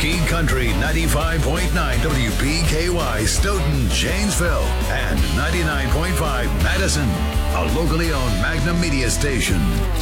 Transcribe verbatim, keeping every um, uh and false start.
Marquee Country ninety-five point nine W P K Y Stoughton, Janesville, and ninety-nine point five Madison, a locally owned Magnum Media station.